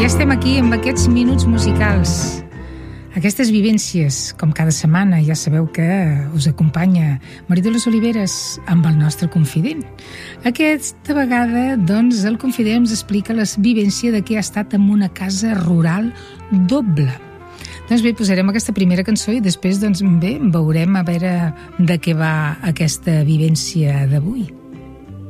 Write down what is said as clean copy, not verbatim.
Ja estem aquí amb aquests minuts musicals, aquestes vivències, com cada setmana. Ja sabeu que us acompanya Maria Dolors Oliveres amb el nostre confident. Aquesta vegada, doncs, el confident ens explica la vivència de què ha estat en una casa rural doble. Doncs bé, posarem aquesta primera cançó i després, doncs bé, veurem a veure de què va aquesta vivència d'avui.